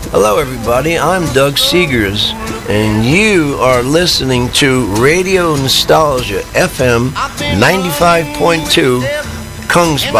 Hello, everybody. I'm Doug Seegers, and you are listening to Radio Nostalgia FM 95.2 Kungsbach.